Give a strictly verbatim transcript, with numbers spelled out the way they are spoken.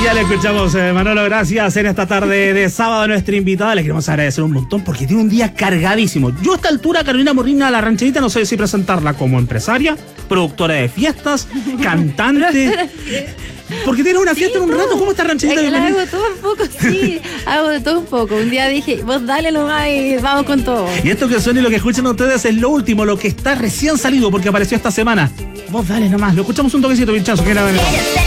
Ya le escuchamos, eh, Manolo, gracias. En esta tarde de sábado, nuestra invitada, le queremos agradecer un montón porque tiene un día cargadísimo. Yo a esta altura, Carolina Morrina, la rancherita, no sé si presentarla como empresaria, productora de fiestas, cantante. Porque tienes una fiesta sí, en un rato. ¿Cómo está rancherita? Es que hago todo un poco, sí. Hago de todo un poco. Un día dije, vos dale nomás y vamos con todo. Y esto que suena y lo que escuchan ustedes es lo último, lo que está recién salido porque apareció esta semana. Vos dale nomás. Lo escuchamos un toquecito, pinchazo. Que era